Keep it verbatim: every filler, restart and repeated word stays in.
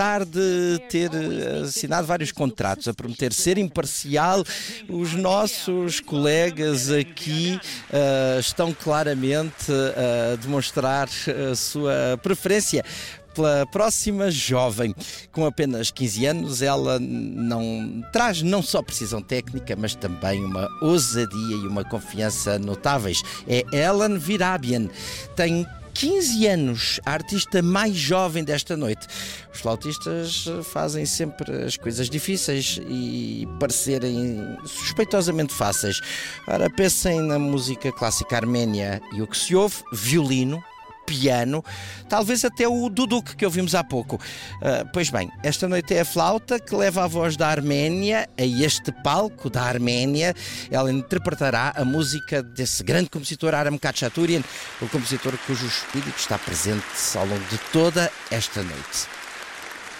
Apesar de ter assinado vários contratos a prometer ser imparcial, os nossos colegas aqui uh, estão claramente a demonstrar a sua preferência pela próxima jovem. Com apenas quinze anos, ela não traz não só precisão técnica, mas também uma ousadia e uma confiança notáveis. É Ellen Virabian. Tem quinze anos, a artista mais jovem desta noite. Os flautistas fazem sempre as coisas difíceis e parecerem suspeitosamente fáceis. Ora, pensem na música clássica arménia e o que se ouve: violino, piano, talvez até o duduk que ouvimos há pouco. Uh, pois bem, esta noite é a flauta que leva a voz da Arménia a este palco da Arménia. Ela interpretará a música desse grande compositor Aram Khachaturian, o compositor cujo espírito está presente ao longo de toda esta noite.